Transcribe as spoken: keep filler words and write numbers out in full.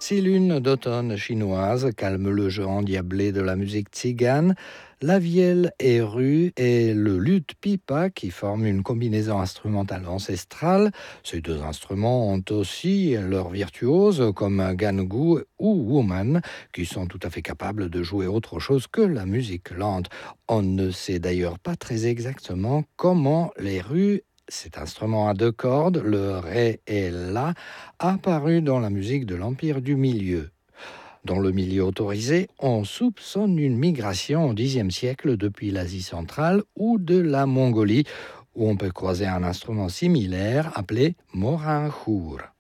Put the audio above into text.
Si lune d'automne chinoise calme le jeu endiablé de la musique tzigane, la vielle et rue et le luth pipa qui forment une combinaison instrumentale ancestrale. Ces deux instruments ont aussi leurs virtuoses comme Gangu ou Woman qui sont tout à fait capables de jouer autre chose que la musique lente. On ne sait d'ailleurs pas très exactement comment les rues, cet instrument à deux cordes, le ré et la, a apparu dans la musique de l'Empire du Milieu. Dans le milieu autorisé, on soupçonne une migration au dixième siècle depuis l'Asie centrale ou de la Mongolie, où on peut croiser un instrument similaire appelé morinchour.